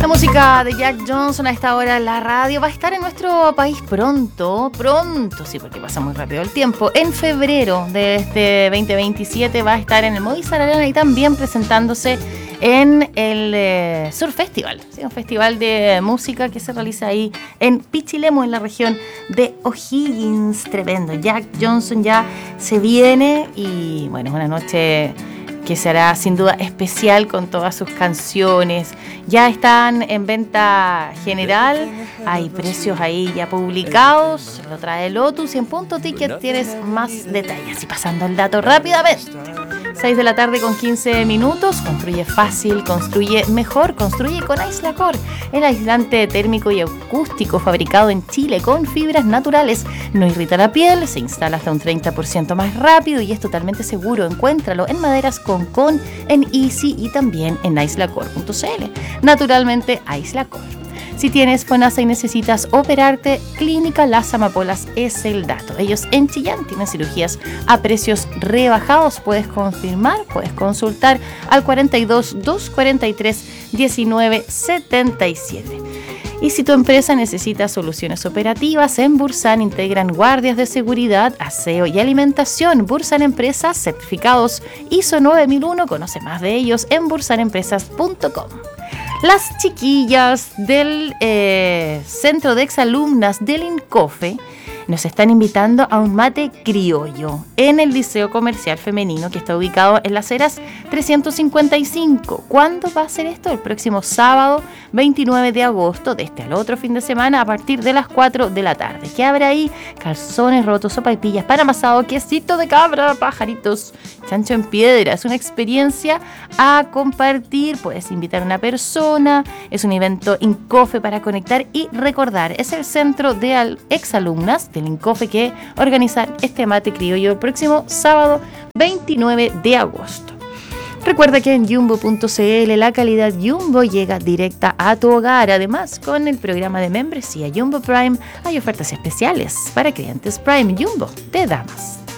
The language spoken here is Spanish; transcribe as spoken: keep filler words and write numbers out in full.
La música de Jack Johnson a esta hora en la radio va a estar en nuestro país pronto, pronto, sí, porque pasa muy rápido el tiempo. En febrero de este veinte veintisiete va a estar en el Movistar Arena y también presentándose en el eh, Sur Festival, ¿sí? Un festival de música que se realiza ahí en Pichilemu, en la región de O'Higgins. Tremendo. Jack Johnson ya se viene y bueno, es una noche que será sin duda especial con todas sus canciones. Ya están en venta general, hay precios ahí ya publicados, lo trae Lotus y en Punto Ticket tienes más detalles. Y pasando el dato rápidamente. seis de la tarde con quince minutos. Construye fácil, construye mejor, construye con Aislacor, el aislante térmico y acústico fabricado en Chile con fibras naturales. No irrita la piel, se instala hasta un treinta por ciento más rápido y es totalmente seguro. Encuéntralo en Maderas Concon, en Easy y también en aislacor punto c l. Naturalmente, Aislacor. Si tienes FONASA y necesitas operarte, Clínica Las Amapolas es el dato. Ellos en Chillán tienen cirugías a precios rebajados. Puedes confirmar, puedes consultar al cuarenta y dos, doscientos cuarenta y tres, diecinueve setenta y siete. Y si tu empresa necesita soluciones operativas, en Bursan integran guardias de seguridad, aseo y alimentación. Bursan Empresas, certificados I S O nueve mil uno. Conoce más de ellos en bursan empresas punto com. Las chiquillas del eh, Centro de Exalumnas del INCOFE nos están invitando a un mate criollo en el Liceo Comercial Femenino que está ubicado en Las Heras trescientos cincuenta y cinco. ¿Cuándo va a ser esto? El próximo sábado veintinueve de agosto, de este al otro fin de semana, a partir de las cuatro de la tarde. ¿Qué habrá ahí? Calzones rotos, sopaipillas, pan amasado, quesito de cabra, pajaritos, chancho en piedra. Es una experiencia a compartir. Puedes invitar a una persona. Es un evento INCOFE para conectar y recordar. Es el Centro de Exalumnas del INCOFE que organizan este mate criollo el próximo sábado veintinueve de agosto. Recuerda que en Jumbo punto c l la calidad Jumbo llega directa a tu hogar. Además, con el programa de membresía Jumbo Prime hay ofertas especiales para clientes Prime. Jumbo te da más.